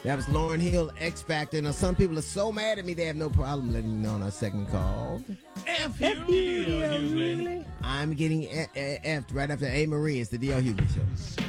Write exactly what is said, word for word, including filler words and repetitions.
That was Lauryn Hill, X Factor. Now, some people are so mad at me, they have no problem letting me know on our segment called F you, D L Hughley. I'm getting Effed right after A. Marie. It's the D L Hughley Show.